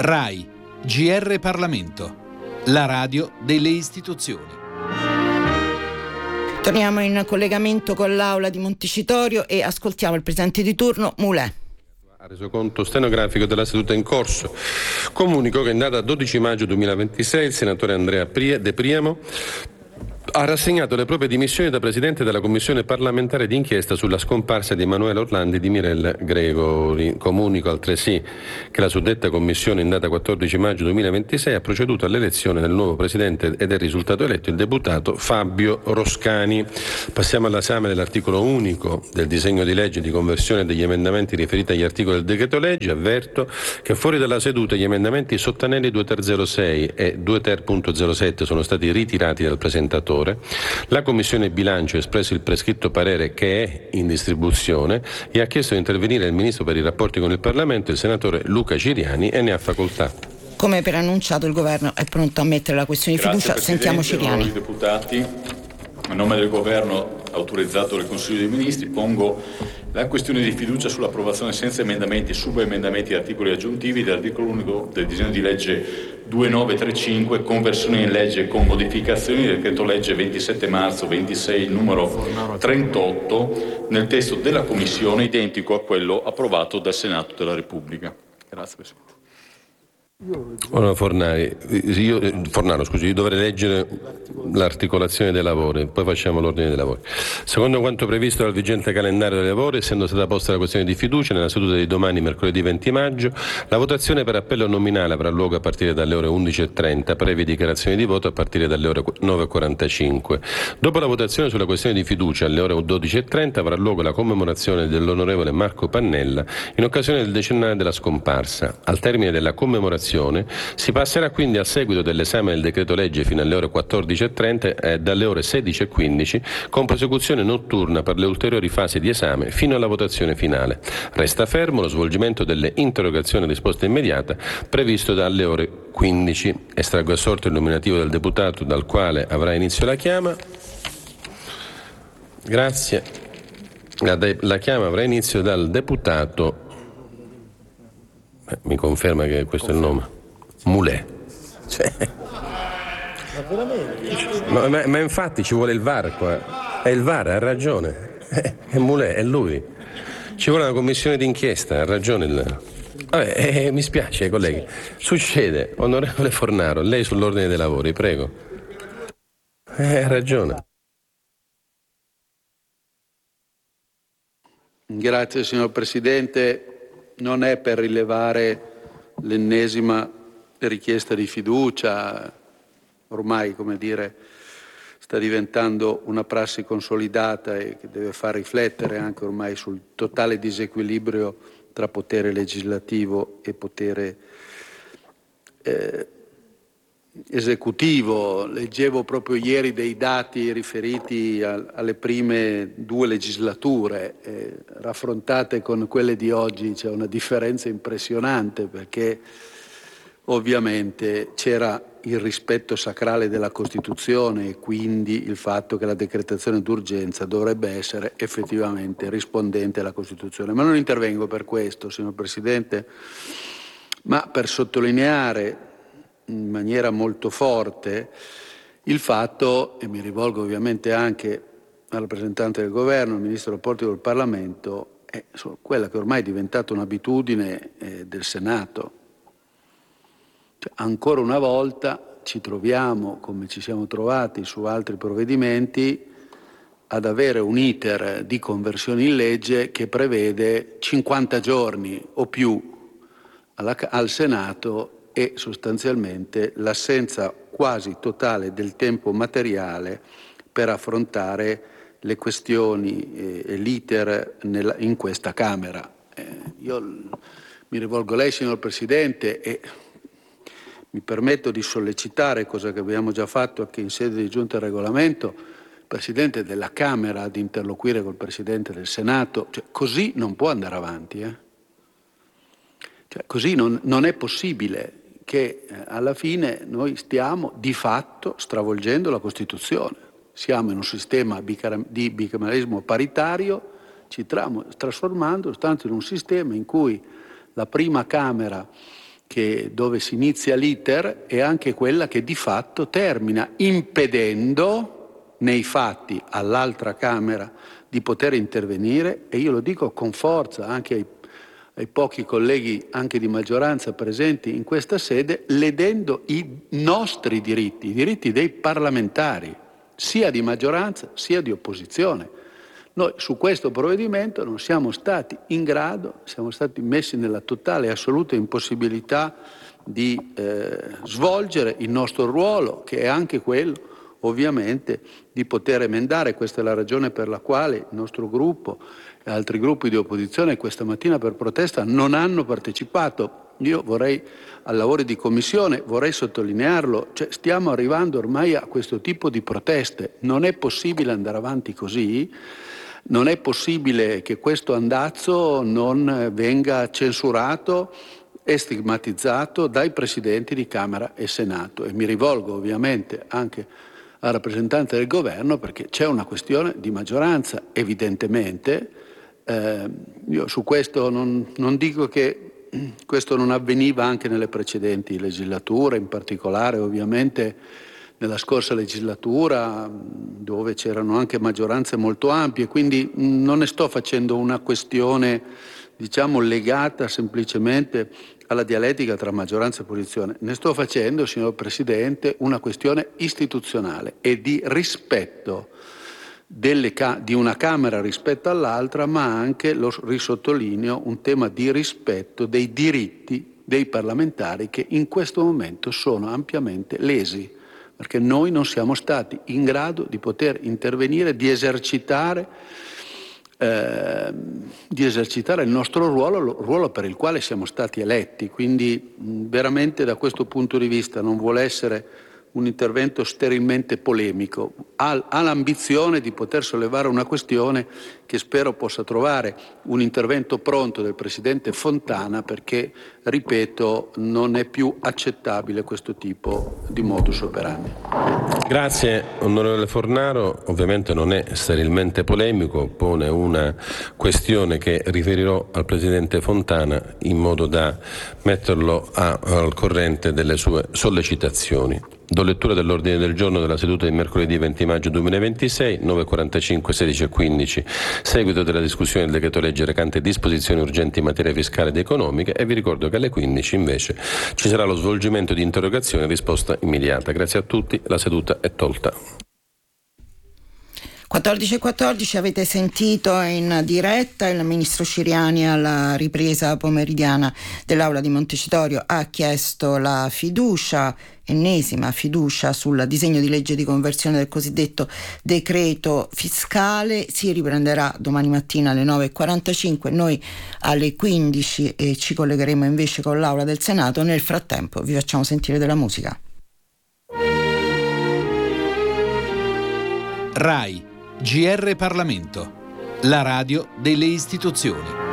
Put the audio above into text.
RAI, GR Parlamento, la radio delle istituzioni. Torniamo in collegamento con l'Aula di Montecitorio e ascoltiamo il presidente di turno, Mulè. Resoconto stenografico della seduta in corso. Comunico che in data 12 maggio 2026 il senatore Andrea De Priamo ha rassegnato le proprie dimissioni da Presidente della Commissione parlamentare d'inchiesta sulla scomparsa di Emanuela Orlandi e di Mirella Gregori. Comunico altresì che la suddetta Commissione in data 14 maggio 2026 ha proceduto all'elezione del nuovo Presidente ed è risultato eletto il deputato Fabio Roscani. Passiamo all'esame dell'articolo unico del disegno di legge di conversione degli emendamenti riferiti agli articoli del decreto legge. Avverto che fuori dalla seduta gli emendamenti Sottanelli 2ter06 e 2ter.07 sono stati ritirati dal presentatore. La Commissione Bilancio ha espresso il prescritto parere che è in distribuzione e ha chiesto di intervenire il Ministro per i rapporti con il Parlamento, il senatore Luca Ciriani, e ne ha facoltà. Come preannunciato, il Governo è pronto a mettere la questione di fiducia. Sentiamo Ciriani. Deputati, a nome del Governo, autorizzato dal Consiglio dei Ministri, pongo la questione di fiducia sull'approvazione senza emendamenti e subemendamenti e articoli aggiuntivi dell'articolo unico del disegno di legge 2935, conversione in legge con modificazioni del decreto legge 27 marzo 26 numero 38 nel testo della Commissione, identico a quello approvato dal Senato della Repubblica. Grazie Presidente. Fornaro, io dovrei leggere l'articolazione dei lavori, poi facciamo l'ordine dei lavori. Secondo quanto previsto dal vigente calendario dei lavori, essendo stata posta la questione di fiducia nella seduta di domani, mercoledì 20 maggio, la votazione per appello nominale avrà luogo a partire dalle ore 11.30, previe dichiarazioni di voto a partire dalle ore 9.45. Dopo la votazione sulla questione di fiducia alle ore 12.30 avrà luogo la commemorazione dell'onorevole Marco Pannella in occasione del decennale della scomparsa. Al termine della commemorazione si passerà quindi al seguito dell'esame del decreto legge fino alle ore 14.30 e dalle ore 16.15 con prosecuzione notturna per le ulteriori fasi di esame fino alla votazione finale. Resta fermo lo svolgimento delle interrogazioni a risposta immediata previsto dalle ore 15. Estraggo a sorte il nominativo del deputato dal quale avrà inizio la chiama. Grazie. La chiama avrà inizio dal deputato. Mi conferma che questo è il nome? Mulè. Ma infatti ci vuole il VAR qua. È il VAR, ha ragione. È Mulè, è lui. Ci vuole una commissione d'inchiesta, ha ragione Vabbè, mi spiace, colleghi. Succede, onorevole Fornaro, lei sull'ordine dei lavori, prego. Ha ragione. Grazie, signor Presidente. Non è per rilevare l'ennesima richiesta di fiducia, ormai, come dire, sta diventando una prassi consolidata e che deve far riflettere anche ormai sul totale disequilibrio tra potere legislativo e potere esecutivo. Leggevo proprio ieri dei dati riferiti alle prime 2 legislature, raffrontate con quelle di oggi c'è una differenza impressionante, perché ovviamente c'era il rispetto sacrale della Costituzione e quindi il fatto che la decretazione d'urgenza dovrebbe essere effettivamente rispondente alla Costituzione. Ma non intervengo per questo, signor Presidente, ma per sottolineare in maniera molto forte il fatto, e mi rivolgo ovviamente anche al rappresentante del Governo, al Ministro dei rapporti col Parlamento, è quella che ormai è diventata un'abitudine del Senato. Cioè, ancora una volta ci troviamo, come ci siamo trovati su altri provvedimenti, ad avere un iter di conversione in legge che prevede 50 giorni o più al Senato e sostanzialmente l'assenza quasi totale del tempo materiale per affrontare le questioni e l'iter in questa Camera. Io mi rivolgo a lei, signor Presidente, e mi permetto di sollecitare, cosa che abbiamo già fatto anche in sede di Giunta al Regolamento, il Presidente della Camera ad interloquire col Presidente del Senato. Cioè, così non può andare avanti. Cioè, così non è possibile che alla fine noi stiamo di fatto stravolgendo la Costituzione. Siamo in un sistema di bicameralismo paritario, ci trasformando tanto in un sistema in cui la prima Camera dove si inizia l'iter è anche quella che di fatto termina impedendo nei fatti all'altra Camera di poter intervenire, e io lo dico con forza anche ai pochi colleghi anche di maggioranza presenti in questa sede, ledendo i nostri diritti, i diritti dei parlamentari, sia di maggioranza sia di opposizione. Noi su questo provvedimento non siamo stati in grado, siamo stati messi nella totale e assoluta impossibilità di svolgere il nostro ruolo, che è anche quello ovviamente di poter emendare. Questa è la ragione per la quale il nostro gruppo e altri gruppi di opposizione questa mattina per protesta non hanno partecipato. Io vorrei, ai lavori di commissione, vorrei sottolinearlo, stiamo arrivando ormai a questo tipo di proteste. Non è possibile andare avanti così. Non è possibile che questo andazzo non venga censurato e stigmatizzato dai Presidenti di Camera e Senato. E mi rivolgo ovviamente anche al rappresentante del Governo, perché c'è una questione di maggioranza, evidentemente. Io su questo non dico che questo non avveniva anche nelle precedenti legislature, in particolare ovviamente nella scorsa legislatura, dove c'erano anche maggioranze molto ampie, quindi non ne sto facendo una questione, diciamo, legata semplicemente alla dialettica tra maggioranza e opposizione. Ne sto facendo, signor Presidente, una questione istituzionale e di rispetto di una Camera rispetto all'altra, ma anche, lo risottolineo, un tema di rispetto dei diritti dei parlamentari che in questo momento sono ampiamente lesi, perché noi non siamo stati in grado di poter intervenire, di esercitare il nostro ruolo per il quale siamo stati eletti. Quindi veramente da questo punto di vista non vuole essere un intervento sterilmente polemico, ha l'ambizione di poter sollevare una questione che spero possa trovare un intervento pronto del Presidente Fontana, perché, ripeto, non è più accettabile questo tipo di modus operandi. Grazie onorevole Fornaro, ovviamente non è sterilmente polemico, pone una questione che riferirò al Presidente Fontana in modo da metterlo al corrente delle sue sollecitazioni. Do lettura dell'ordine del giorno della seduta di mercoledì 20 maggio 2026, 9.45, 16.15, seguito della discussione del decreto legge recante disposizioni urgenti in materia fiscale ed economica, e vi ricordo che alle 15 invece ci sarà lo svolgimento di interrogazioni e risposta immediata. Grazie a tutti, la seduta è tolta. 14.14 avete sentito in diretta il ministro Ciriani alla ripresa pomeridiana dell'Aula di Montecitorio ha chiesto la fiducia, ennesima fiducia sul disegno di legge di conversione del cosiddetto decreto fiscale. Si riprenderà domani mattina alle 9.45, noi alle 15 ci collegheremo invece con l'Aula del Senato. Nel frattempo vi facciamo sentire della musica. RAI GR Parlamento, la radio delle istituzioni.